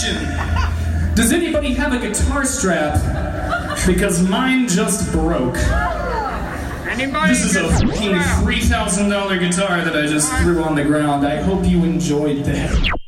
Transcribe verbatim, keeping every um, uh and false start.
question. Does anybody have a guitar strap? Because mine just broke. Anybody This is a fucking three thousand dollar guitar that I just threw on the ground. I hope you enjoyed that.